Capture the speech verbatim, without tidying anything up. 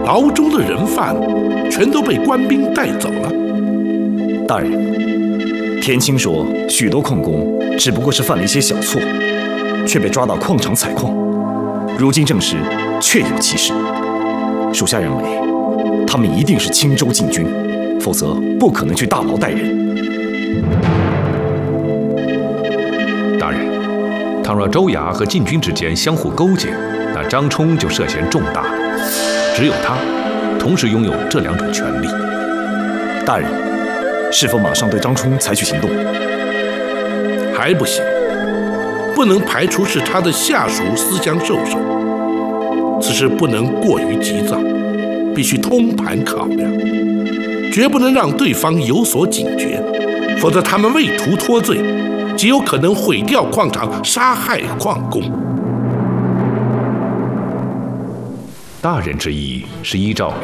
牢中的人犯全都被官兵带走了。 大人，田青说许多矿工只不过是犯了一些小错，却被抓到矿场采矿，如今证实确有其事。属下认为，他们一定是青州禁军，否则不可能去大牢带人。 大人，倘若州衙和禁军之间相互勾结，那张冲就涉嫌重大，只有他同时拥有这两种权利。 大人，是否马上对张冲采取行动？ 还不行，不能排除是他的下属私相授受。此事不能过于急躁，必须通盘考量，绝不能让对方有所警觉，否则他们为图脱罪，极有可能毁掉矿场，杀害矿工。 大人之意是依照